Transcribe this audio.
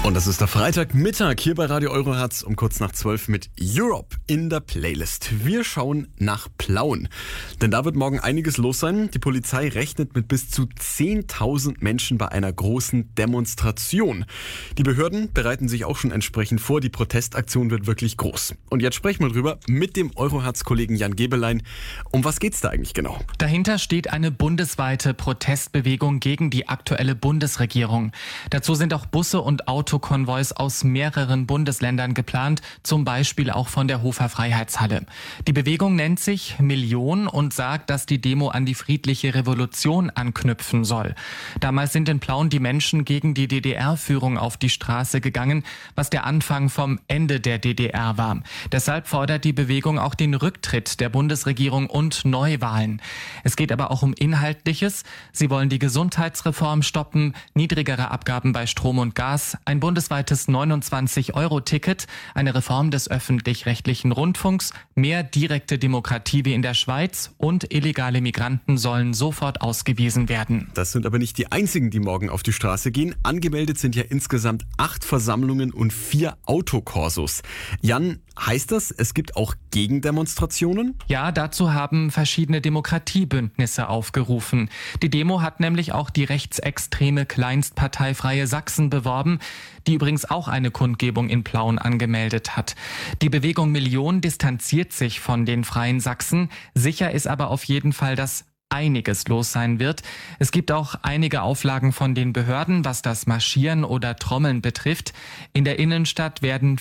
Und das ist der Freitagmittag hier bei Radio Eurohertz um kurz nach 12 mit Europe in der Playlist. Wir schauen nach Plauen, denn da wird morgen einiges los sein. Die Polizei rechnet mit bis zu 10.000 Menschen bei einer großen Demonstration. Die Behörden bereiten sich auch schon entsprechend vor. Die Protestaktion wird wirklich groß. Und jetzt sprechen wir drüber mit dem Eurohertz-Kollegen Jan Gebelein. Um was geht's da eigentlich genau? Dahinter steht eine bundesweite Protestbewegung gegen die aktuelle Bundesregierung. Dazu sind auch Busse und Autokonvois aus mehreren Bundesländern geplant, zum Beispiel auch von der Hofer Freiheitshalle. Die Bewegung nennt sich Million und sagt, dass die Demo an die friedliche Revolution anknüpfen soll. Damals sind in Plauen die Menschen gegen die DDR-Führung auf die Straße gegangen, was der Anfang vom Ende der DDR war. Deshalb fordert die Bewegung auch den Rücktritt der Bundesregierung und Neuwahlen. Es geht aber auch um Inhaltliches. Sie wollen die Gesundheitsreform stoppen, niedrigere Abgaben bei Strom und Gas, ein bundesweites 29-Euro-Ticket, eine Reform des öffentlich-rechtlichen Rundfunks, mehr direkte Demokratie wie in der Schweiz und illegale Migranten sollen sofort ausgewiesen werden. Das sind aber nicht die einzigen, die morgen auf die Straße gehen. Angemeldet sind ja insgesamt 8 Versammlungen und 4 Autokorsos. Jan, heißt das, es gibt auch Gegendemonstrationen? Ja, dazu haben verschiedene Demokratiebündnisse aufgerufen. Die Demo hat nämlich auch die rechtsextreme Kleinstpartei Freie Sachsen beworben, die übrigens auch eine Kundgebung in Plauen angemeldet hat. Die Bewegung Million distanziert sich von den Freien Sachsen. Sicher ist aber auf jeden Fall, dass einiges los sein wird. Es gibt auch einige Auflagen von den Behörden, was das Marschieren oder Trommeln betrifft. In der Innenstadt werden